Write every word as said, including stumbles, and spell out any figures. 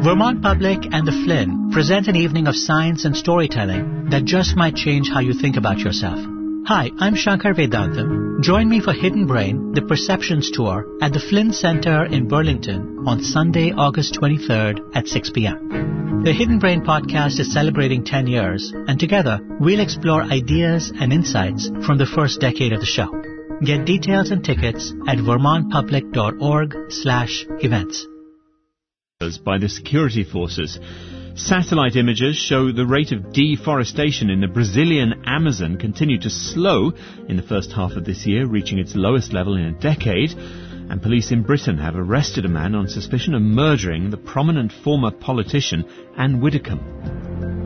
Vermont Public and the Flynn present an evening of science and storytelling that just might change how you think about yourself. Hi, I'm Shankar Vedantam. Join me for Hidden Brain, the Perceptions Tour at the Flynn Center in Burlington on Sunday, August twenty-third at six p.m. The Hidden Brain podcast is celebrating ten years, and together we'll explore ideas and insights from the first decade of the show. Get details and tickets at vermontpublic.org slash events. By the security forces. Satellite images show the rate of deforestation in the Brazilian Amazon continued to slow in the first half of this year, reaching its lowest level in a decade. And police in Britain have arrested a man on suspicion of murdering the prominent former politician Anne Widdecombe.